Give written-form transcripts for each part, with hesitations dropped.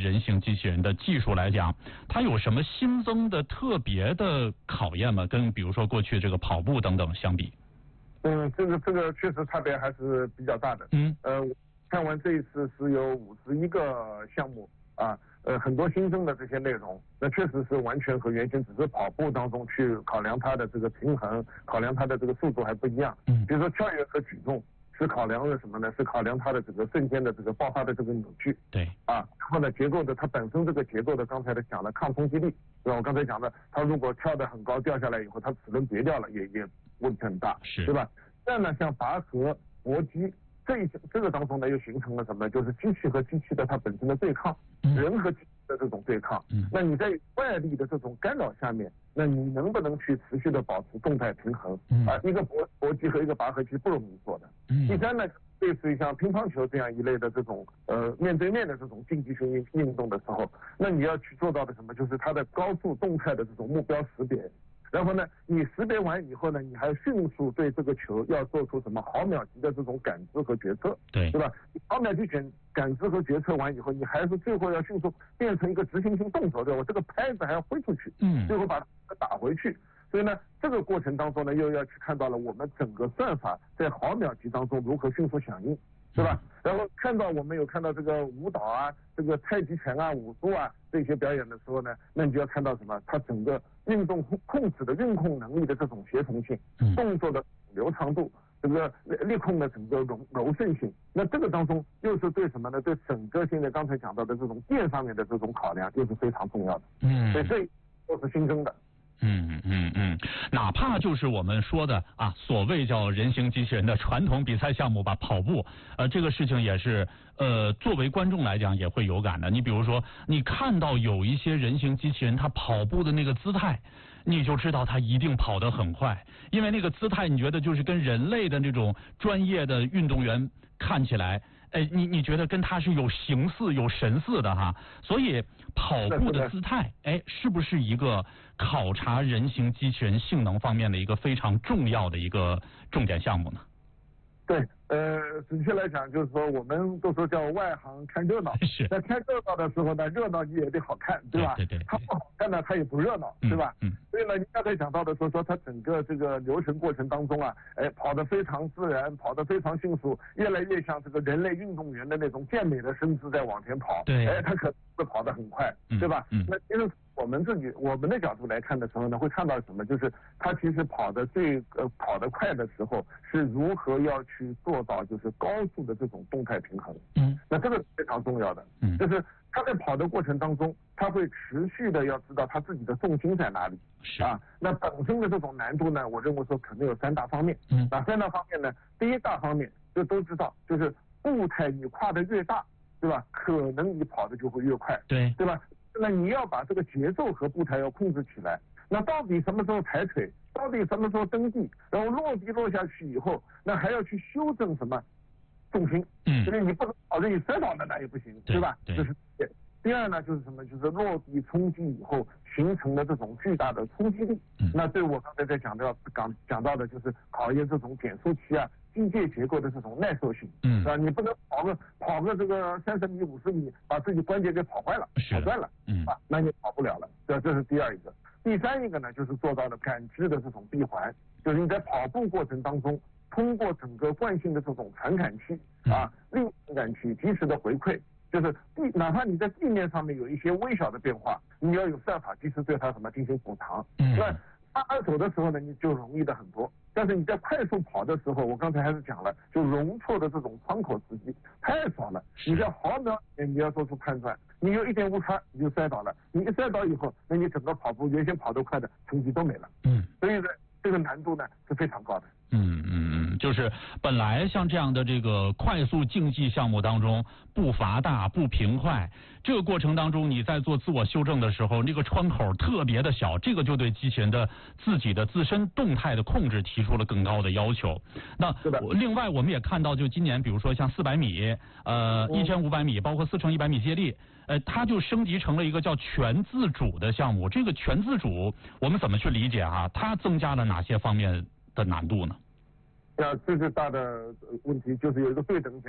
人形机器人的技术来讲，它有什么新增的特别的考验吗？跟比如说过去这个跑步等等相比？ 这个确实差别还是比较大的。看完这一次是有51个项目啊，很多新增的这些内容，那确实是完全和原先只是跑步当中去考量它的这个平衡，考量它的这个速度还不一样。比如说跳跃和举重是考量的什么呢？是考量它的这个瞬间的这个爆发的这个扭矩。 对。 然后呢，结构的它本身这个结构的，刚才的讲的抗冲击力，对吧？我刚才讲的，它如果跳得很高掉下来以后，它齿轮别掉了，也问题很大， 是， 对吧？这样呢，像拔河、搏击。这个当中呢，又形成了什么？就是机器和机器的它本身的对抗，人和机器的这种对抗。那你在外力的这种干扰下面，那你能不能去持续的保持动态平衡？一个搏击和一个拔河其实不容易做的。第三呢，类似于像乒乓球这样一类的这种面对面的这种竞技性运动的时候，那你要去做到的什么？就是它的高速动态的这种目标识别。然后呢，你识别完以后呢，你还迅速对这个球要做出什么毫秒级的这种感知和决策，对吧？毫秒级感知和决策完以后，你还是最后要迅速变成一个执行性动作，对吧？我这个拍子还要挥出去，最后把它打回去。所以呢，这个过程当中呢，又要去看到了我们整个算法在毫秒级当中如何迅速响应，对吧？然后我们有看到这个舞蹈啊，这个太极拳啊、武术啊这些表演的时候呢，那你就要看到什么？它整个运动控制的运控能力的这种协同性，动作的流畅度，这个力控的整个柔顺性。那这个当中又是对什么呢？对整个现在刚才讲到的这种电上面的这种考量，又是非常重要的。所以这都是新增的。 哪怕就是我们说的所谓叫人形机器人的传统比赛项目吧，跑步，这个事情也是作为观众来讲也会有感的。你比如说，你看到有一些人形机器人，他跑步的那个姿态，你就知道他一定跑得很快，因为那个姿态，你觉得就是跟人类的那种专业的运动员看起来。你觉得跟他是有形似有神似的哈，所以跑步的姿态，是不是一个考察人形机器人性能方面的一个非常重要的一个重点项目呢？ 对，准确来讲就是说，我们都说叫外行看热闹，在看热闹的时候呢，热闹你也得好看，对吧？对，它不好看呢，它也不热闹，对吧？所以呢，你刚才讲到的说它整个这个流程过程当中啊，跑得非常自然，跑得非常迅速，越来越像这个人类运动员的那种健美的身姿在往前跑，它可能会跑得很快，对吧？那其实我们的角度来看的时候呢，会看到什么？就是它其实跑得快的时候，是如何要去做到就是高速的这种动态平衡。那这个是非常重要的。就是他在跑的过程当中，他会持续的要知道他自己的重心在哪里。那本身的这种难度呢，我认为说可能有3大方面。哪3大方面呢？第一大方面就都知道，就是步态你跨得越大，对吧？可能你跑的就会越快，对吧？那你要把这个节奏和步态要控制起来。那到底什么时候抬腿？到底什么时候蹬地？然后落地落下去以后，那还要去修正什么重心？所以你不能跑着你摔倒了那也不行，对吧？这是第二呢，就是什么？就是落地冲击以后形成的这种巨大的冲击力。那对我刚才在讲到的就是考验这种减速器啊、机械结构的这种耐受性。你不能跑个这个30米、50米，把自己关节给跑坏了、跑断了，那你跑不了了。这是第二一个。第三一个呢，就是做到了感知的这种闭环，就是你在跑步过程当中，通过整个惯性的这种传感器令感器及时的回馈。就是哪怕你在地面上面有一些微小的变化，你要有算法及时对它进行补偿。那慢慢走的时候呢，你就容易的很多。但是你在快速跑的时候，我刚才还是讲了，就容错的这种窗口时机太少了。你在毫秒内你要做出判断，你有一点误差你就摔倒了。你一摔倒以后，那你整个跑步原先跑得快的成绩都没了。所以呢，这个难度呢是非常高的。 就是本来像这样的这个快速竞技项目当中，步伐大、步频快，这个过程当中你在做自我修正的时候，那个窗口特别的小，这个就对机器人的自己的自身动态的控制提出了更高的要求。那另外我们也看到，就今年比如说像400米、1500米，包括4×100米接力，它就升级成了一个叫全自主的项目。这个全自主我们怎么去理解它增加了哪些方面的难度呢？ 最大的问题就是有一个对等奖，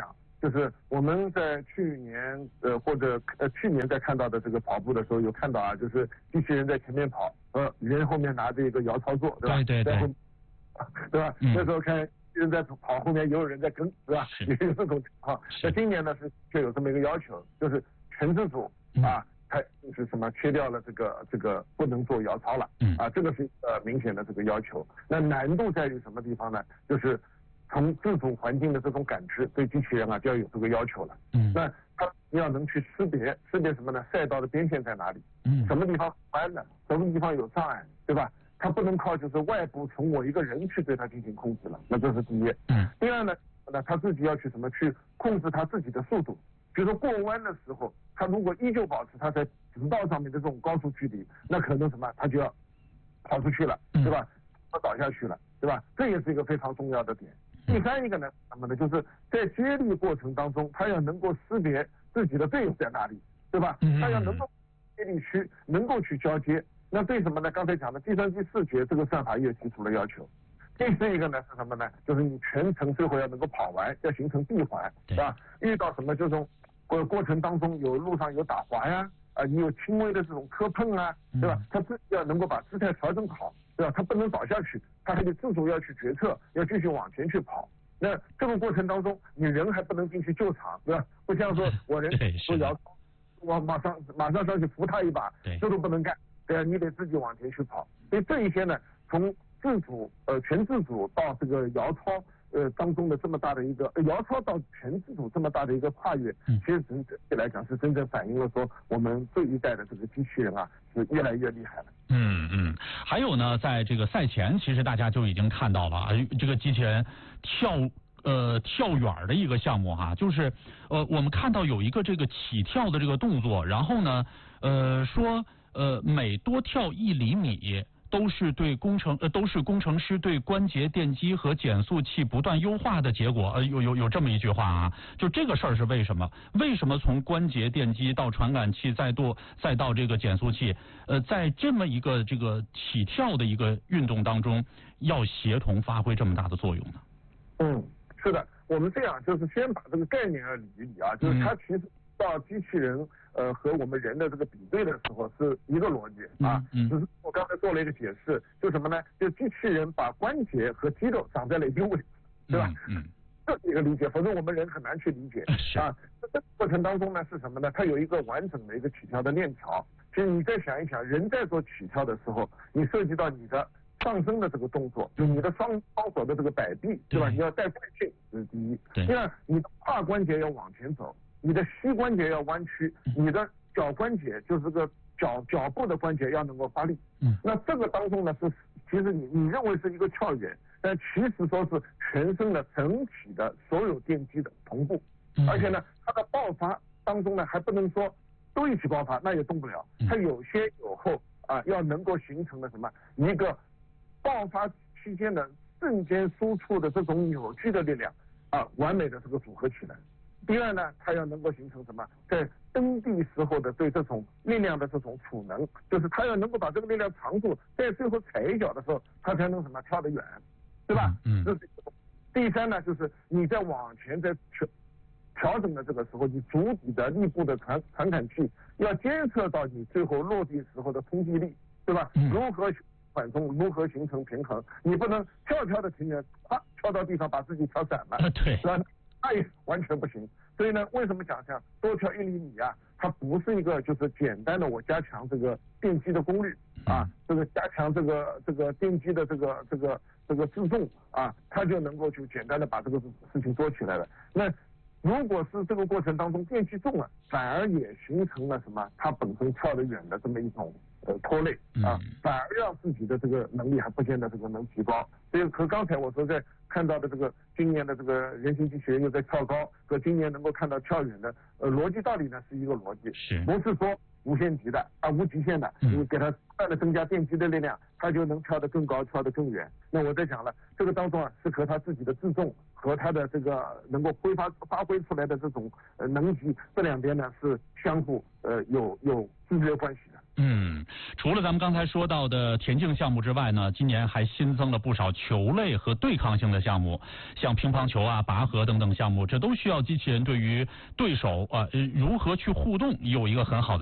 就是我们在去年去年在看到的这个跑步的时候有看到啊，就是机器人在前面跑，人后面拿着一个摇操作，对吧？ 对， 对吧？那时候看人在跑，后面也有人在跟，对吧？也有这种情况。那今年呢却有这么一个要求，就是全自主啊，它就是什么切掉了这个不能做摇操了，啊，这个是明显的这个要求。那难度在于什么地方呢？就是从自主环境的这种感知，对机器人啊就要有这个要求了。那它要能去识别什么呢？赛道的边线在哪里？什么地方弯的，什么地方有障碍，对吧？它不能靠就是外部从我一个人去对它进行控制了，那这是第一。第二呢，他自己要去去控制他自己的速度。比如说过弯的时候，他如果依旧保持他在直道上面的这种高速距离，那可能他就要跑出去了，对吧？倒下去了，对吧？这也是一个非常重要的点。第三一个呢，就是在接力过程当中，他要能够识别自己的队友在哪里，对吧？他要能够接力区能够去交接。那对什么呢？刚才讲的计算机视觉这个算法也提出了要求。第四一个呢是什么呢？就是你全程最后要能够跑完，要形成闭环，是吧？遇到什么这种过程当中路上有打滑呀，你有轻微的这种磕碰啊，对吧？他自己要能够把姿态调整好，对吧？他不能倒下去，他还得自主要去决策，要继续往前去跑。那这个过程当中，你人还不能进去救场，对吧？不像说我人不摇，我马上上去扶他一把，这都不能干。对啊，你得自己往前去跑。所以这一些呢，从自主全自主到这个摇操当中的这么大的一个摇操到全自主这么大的一个跨越，其实整体来讲是真正反映了说我们这一代的这个机器人啊是越来越厉害了。 还有呢，在这个赛前，其实大家就已经看到了这个机器人跳远的一个项目哈，就是我们看到有一个这个起跳的这个动作，然后呢说每多跳1厘米都是工程师对关节电机和减速器不断优化的结果。有这么一句话啊，就这个事儿是为什么？为什么从关节电机到传感器再到这个减速器，在这么一个这个起跳的一个运动当中，要协同发挥这么大的作用呢？ 是的，我们这样就是先把这个概念理一理啊，就是它其实到机器人和我们人的这个比对的时候是一个逻辑啊，只是我刚才做了一个解释，就什么呢？就机器人把关节和肌肉长在了一个位置，对吧？这是一个理解，否则我们人很难去理解啊。这个过程当中呢是什么呢？它有一个完整的一个起跳的链条。其实你再想一想，人在做起跳的时候，你涉及到你的上升的这个动作，就你的双手的这个摆臂，对吧？你要带惯性，这是第一。第二，你的胯关节要往前走，你的膝关节要弯曲，你的脚关节就是这个脚部的关节要能够发力。那这个当中呢是，其实你认为是一个跳远，但其实说是全身的整体的所有电机的同步，而且呢，它的爆发当中呢还不能说都一起爆发，那也动不了，它有先有后啊，要能够形成了什么一个爆发期间的瞬间输出的这种扭矩的力量啊，完美的这个组合起来。第二呢，它要能够形成什么，在蹬地时候的对这种力量的这种储能，就是它要能够把这个力量藏住，在最后踩一脚的时候，它才能什么跳得远，对吧？这是一个。第三呢，就是你在往前在调整的这个时候，你足底的力部的传感器要监测到你最后落地时候的冲击力，对吧？如何缓冲，如何形成平衡？你不能跳的停下，跳到地上把自己跳散了， 对， 是吧？那也完全不行。所以呢，为什么讲多跳1厘米啊？它不是一个就是简单的我加强这个电机的功率啊，这个加强这个电机的这个自重啊，它就能够就简单的把这个事情做起来了。那如果是这个过程当中电机重了，反而也形成了什么？它本身跳得远的这么一种拖累啊，反而让自己的这个能力还不见得这个能提高。所以和刚才我说在看到的这个今年的这个人形机器人又在跳高，和今年能够看到跳远的逻辑道理呢是一个逻辑，不是说无限极的无极限的，你给它不断的增加电机的力量，它就能跳得更高，跳得更远。那我在讲了，这个当中是和它自己的自重和它的这个能够发挥出来的这种能级，这两边呢是相互有制约关系的。 除了咱们刚才说到的田径项目之外呢，今年还新增了不少球类和对抗性的项目，像乒乓球啊、拔河等等项目，这都需要机器人对于对手如何去互动有一个很好的